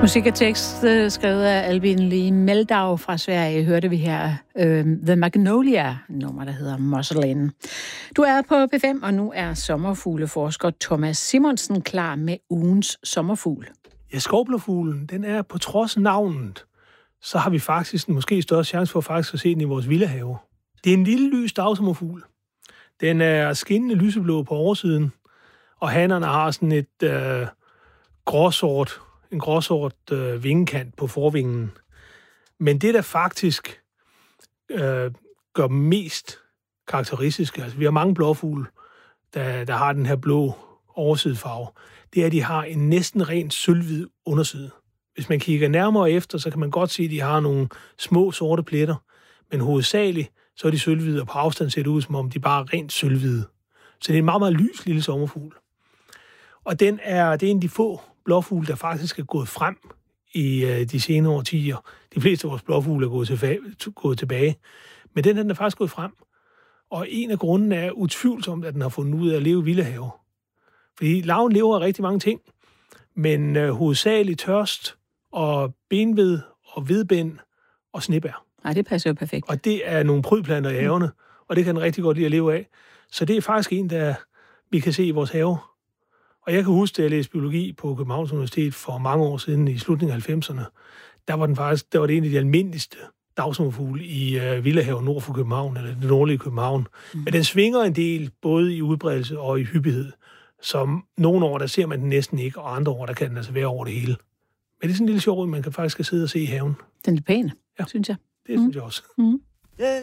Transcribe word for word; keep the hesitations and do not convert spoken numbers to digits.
Musik og tekst skrevet af Albin Lee Meldau fra Sverige, hørte vi her uh, The Magnolia, nummer der hedder Musselin. Du er på P fem, og nu er sommerfugleforsker Thomas Simonsen klar med ugens sommerfugl. Ja, skovblåfuglen, den er på trods af navnet, så har vi faktisk en måske større chance for faktisk at se den i vores villahave. Det er en lille lys dagsommerfugl. Den er skinnende lyseblå på oversiden, og hannerne har sådan et øh, gråsort en gråsort øh, vingekant på forvingen. Men det, der faktisk øh, gør mest karakteristisk, altså vi har mange blåfugle, der, der har den her blå oversidefarve, det er, at de har en næsten rent sølvhvid underside. Hvis man kigger nærmere efter, så kan man godt se, at de har nogle små sorte pletter, men hovedsageligt så er de sølvhvide, og på afstand ser det ud, som om de bare er rent sølvhvide. Så det er en meget, meget lys lille sommerfugl. Og den er, det er en af de få blåfugle, der faktisk er gået frem i øh, de senere årtier. De fleste af vores blåfugle er gået, tilbage, gået tilbage. Men den, den er faktisk gået frem. Og en af grundene er utvivlsomt, at den har fundet ud af at leve i villahave. Fordi larven lever af rigtig mange ting, men øh, hovedsageligt tørst og benved og hvedbind og snebær. Nej, det passer jo perfekt. Og det er nogle prydplanter i havene, og det kan den rigtig godt lide at leve af. Så det er faktisk en, der vi kan se i vores have. Og jeg kan huske, at jeg læste biologi på Københavns Universitet for mange år siden, i slutningen af halvfemserne. Der var den faktisk, der var det en af de almindeligste dagsommerfugle i uh, villahaven nord for København, eller det nordlige København. Mm. Men den svinger en del, både i udbredelse og i hyppighed. Så nogle år, der ser man den næsten ikke, og andre år, der kan den altså være over det hele. Men det er sådan en lille sjov, man kan faktisk sidde og se i haven. Den er pæn, ja, synes jeg. Det mm. synes jeg også. Mm. Yes,